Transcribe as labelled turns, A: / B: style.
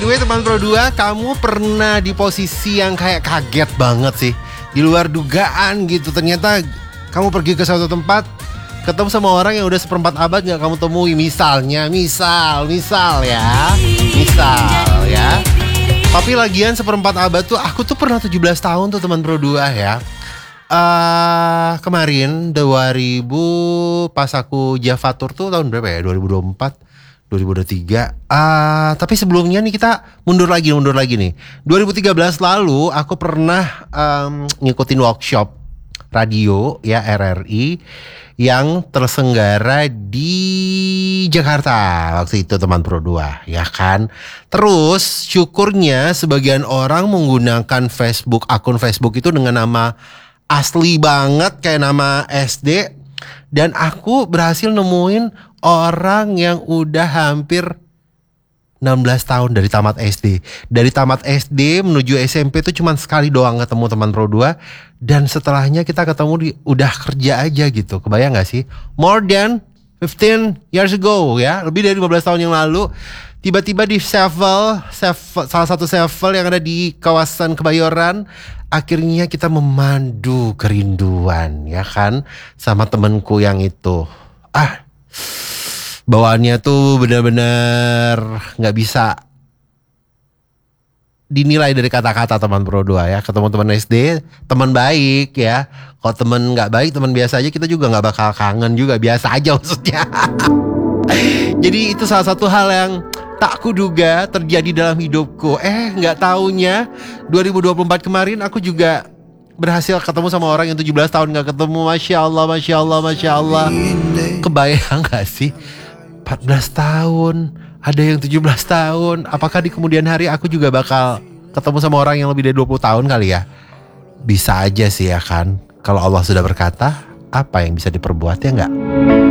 A: the way teman Pro 2, kamu pernah di posisi yang kayak kaget banget sih, di luar dugaan gitu. Ternyata kamu pergi ke suatu tempat, ketemu sama orang yang udah seperempat abad gak kamu temui. Misal ya. Tapi lagian seperempat abad tuh, aku tuh pernah 17 tahun tuh teman Pro 2 ya. Kemarin 2000 pas aku Java Tour tuh tahun berapa ya? 2024, 2023. Tapi sebelumnya nih kita mundur lagi nih. 2013 lalu aku pernah ngikutin workshop radio ya RRI yang terselenggara di Jakarta waktu itu teman Pro 2 ya kan. Terus syukurnya sebagian orang menggunakan akun Facebook itu dengan nama asli banget kayak nama SD, dan aku berhasil nemuin orang yang udah hampir 16 tahun dari tamat SD. Dari tamat SD menuju SMP itu cuma sekali doang ketemu teman Pro 2. Dan setelahnya kita ketemu udah kerja aja gitu. Kebayang gak sih? More than 15 years ago ya. Lebih dari 15 tahun yang lalu. Tiba-tiba di salah satu Sevel yang ada di kawasan Kebayoran. Akhirnya kita memandu kerinduan ya kan. Sama temenku yang itu. Bawaannya tuh benar-benar gak bisa dinilai dari kata-kata teman Pro 2 ya. Ketemu teman SD, teman baik ya. Kalau teman gak baik, teman biasa aja, kita juga gak bakal kangen juga. Biasa aja maksudnya. Jadi itu salah satu hal yang tak kuduga terjadi dalam hidupku. Gak taunya 2024 kemarin aku juga berhasil ketemu sama orang yang 17 tahun gak ketemu. Masya Allah. Kebayang gak sih? 14 tahun, ada yang 17 tahun. Apakah di kemudian hari aku juga bakal ketemu sama orang yang lebih dari 20 tahun kali ya? Bisa aja sih ya kan. Kalau Allah sudah berkata, apa yang bisa diperbuat ya enggak?